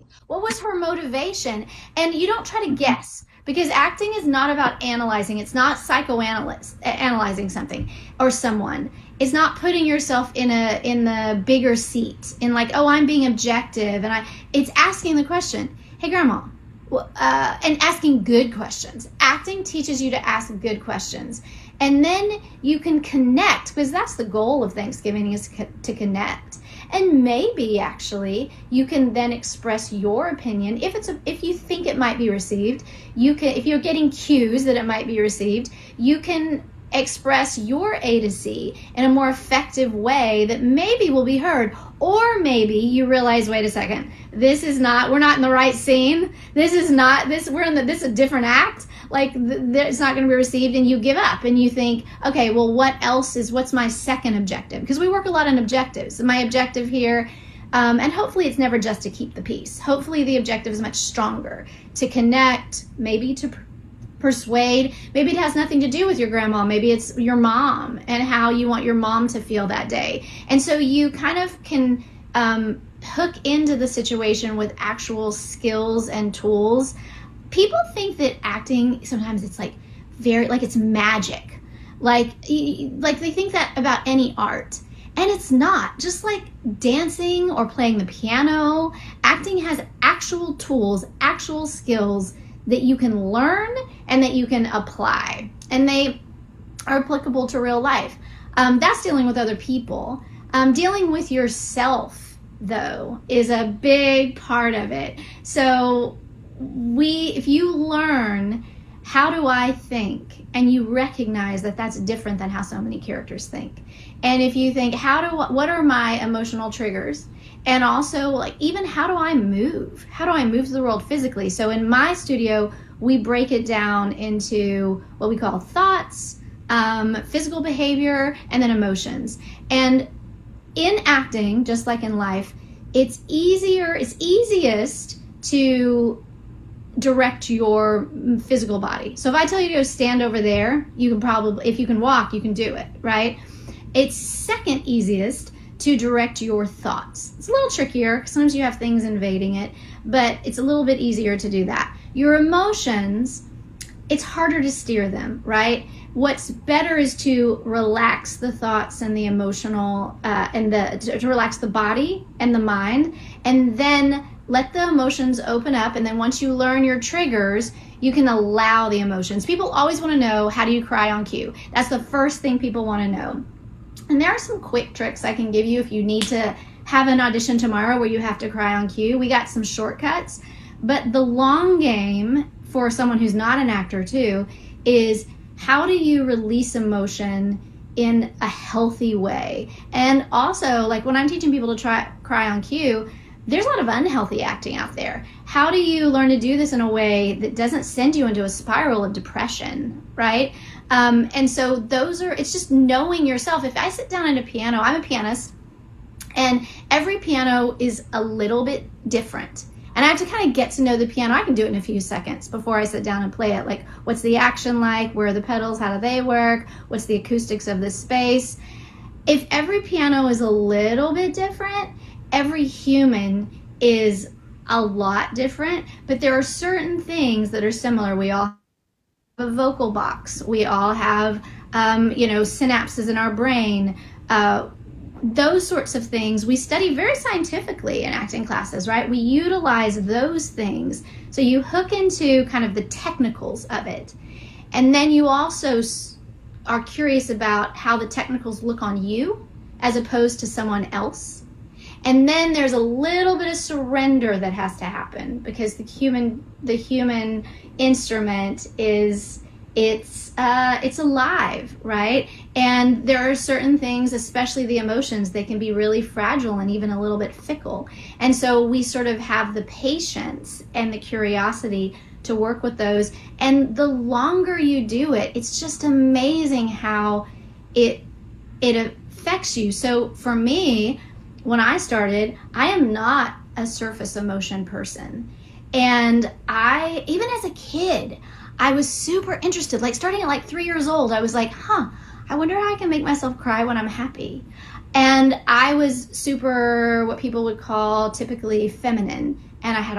What was her motivation? And you don't try to guess, because acting is not about analyzing. It's not analyzing something or someone. It's not putting yourself in the bigger seat in like, oh, I'm being objective, and it's asking the question, hey grandma, and asking good questions. Acting teaches you to ask good questions, and then you can connect, because that's the goal of Thanksgiving, is to connect. And maybe actually you can then express your opinion if you think it might be received. You can, if you're getting cues that it might be received, you can express your A to C in a more effective way that maybe will be heard. Or maybe you realize, wait a second, we're not in the right scene. This is a different act. Like it's not going to be received, and you give up and you think, okay, well, what's my second objective? Because we work a lot on objectives. My objective here, and hopefully it's never just to keep the peace. Hopefully the objective is much stronger, to connect, maybe to persuade. Maybe it has nothing to do with your grandma. Maybe it's your mom and how you want your mom to feel that day. And so you kind of can hook into the situation with actual skills and tools. People think that acting, sometimes it's like it's magic. Like they think that about any art. And it's not. Just like dancing or playing the piano, acting has actual tools, actual skills that you can learn and that you can apply. And they are applicable to real life. That's dealing with other people. Dealing with yourself, though, is a big part of it. So if you learn, how do I think? And you recognize that that's different than how so many characters think. And if you think, what are my emotional triggers? And also, like, even how do I move? How do I move through the world physically? So in my studio, we break it down into what we call thoughts, physical behavior, and then emotions. And in acting, just like in life, it's easiest to direct your physical body. So if I tell you to go stand over there, you can probably, if you can walk, you can do it, right? It's second easiest to direct your thoughts. It's a little trickier because sometimes you have things invading it, but it's a little bit easier to do that. Your emotions, it's harder to steer them, right? What's better is to relax the thoughts and the emotional, to relax the body and the mind, and then let the emotions open up. And then once you learn your triggers, you can allow the emotions. People always want to know, how do you cry on cue? That's the first thing people want to know. And there are some quick tricks I can give you if you need to have an audition tomorrow where you have to cry on cue. We got some shortcuts, but the long game for someone who's not an actor too is, how do you release emotion in a healthy way? And also, like when I'm teaching people to cry on cue, there's a lot of unhealthy acting out there. How do you learn to do this in a way that doesn't send you into a spiral of depression, right? And so it's just knowing yourself. If I sit down at a piano, I'm a pianist, and every piano is a little bit different. And I have to kind of get to know the piano. I can do it in a few seconds before I sit down and play it. Like, what's the action like? Where are the pedals? How do they work? What's the acoustics of this space? If every piano is a little bit different, every human is a lot different, but there are certain things that are similar. We all have a vocal box. We all have, synapses in our brain. Those sorts of things we study very scientifically in acting classes, right? We utilize those things. So you hook into kind of the technicals of it. And then you also are curious about how the technicals look on you as opposed to someone else. And then there's a little bit of surrender that has to happen, because the human instrument it's alive, right? And there are certain things, especially the emotions, they can be really fragile and even a little bit fickle. And so we sort of have the patience and the curiosity to work with those. And the longer you do it, it's just amazing how it affects you. So for me, when I started, I am not a surface emotion person. And even as a kid, I was super interested, like starting at like 3 years old, I was like, I wonder how I can make myself cry when I'm happy. And I was super, what people would call typically feminine. And I had